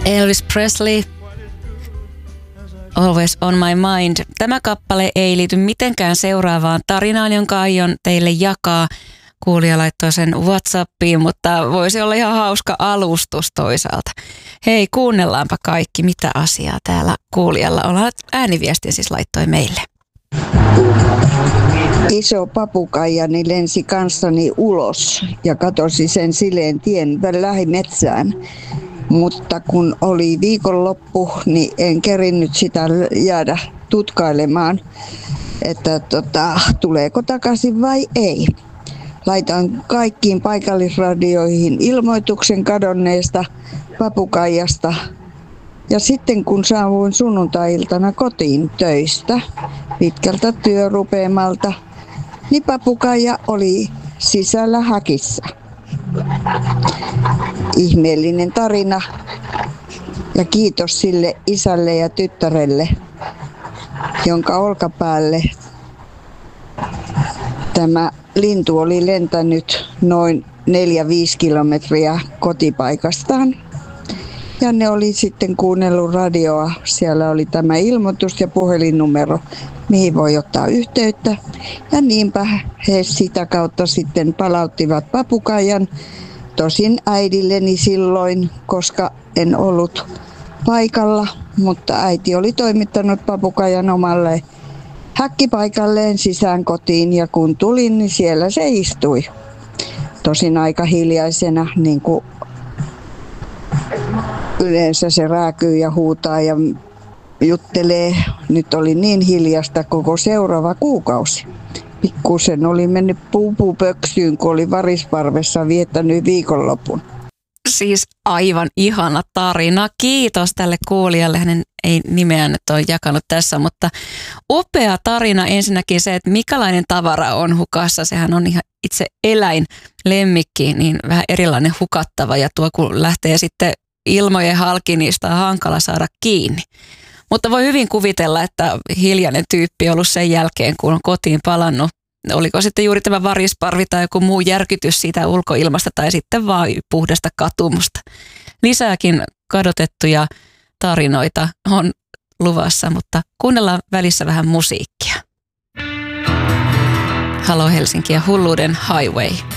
Elvis Presley, Always on my mind. Tämä kappale ei liity mitenkään seuraavaan tarinaan, jonka aion teille jakaa. Kuulija laittoi sen WhatsAppiin, mutta voisi olla ihan hauska alustus toisaalta. Hei, kuunnellaanpa kaikki, mitä asiaa täällä kuulijalla on. Ääniviestin siis laittoi meille. Iso papukaijani lensi kanssani ulos ja katosi sen sileen tien lähimetsään. Mutta kun oli viikonloppu, niin en kerinnyt sitä jäädä tutkailemaan, että tuleeko takaisin vai ei. Laitan kaikkiin paikallisradioihin ilmoituksen kadonneesta papukaijasta. Ja sitten kun saavuin sunnuntai-iltana kotiin töistä pitkältä työrupeamalta, niin papukaija oli sisällä häkissä. Ihmeellinen tarina ja kiitos sille isälle ja tyttärelle, jonka olkapäälle tämä lintu oli lentänyt noin 4-5 kilometriä kotipaikastaan. Ja ne oli sitten kuunnellut radioa. Siellä oli tämä ilmoitus ja puhelinnumero, mihin voi ottaa yhteyttä. Ja niinpä he sitä kautta sitten palauttivat papukaijan. Tosin äidilleni silloin, koska en ollut paikalla, mutta äiti oli toimittanut papukaijan omalle häkkipaikalleen sisään kotiin. Ja kun tulin, niin siellä se istui. Tosin aika hiljaisena, niin kuin yleensä se rääkyy ja huutaa ja juttelee. Nyt oli niin hiljasta koko seuraava kuukausi. Pikkusen oli mennyt puupöksyyn, kun oli Varisparvessa viettänyt viikonlopun. Siis aivan ihana tarina. Kiitos tälle kuulijalle. Hänen ei nimeään nyt ole jakanut tässä, mutta upea tarina ensinnäkin se, että mikälainen tavara on hukassa. Sehän on ihan itse eläinlemmikki, niin vähän erilainen hukattava ja tuo kun lähtee sitten ilmojen halki, niin sitä on hankala saada kiinni. Mutta voi hyvin kuvitella, että hiljainen tyyppi on ollut sen jälkeen, kun on kotiin palannut. Oliko sitten juuri tämä varisparvi tai joku muu järkytys siitä ulkoilmasta tai sitten vaan puhdasta katumusta. Lisääkin kadotettuja tarinoita on luvassa, mutta kuunnellaan välissä vähän musiikkia. Halo Helsinki ja Hulluuden Highway.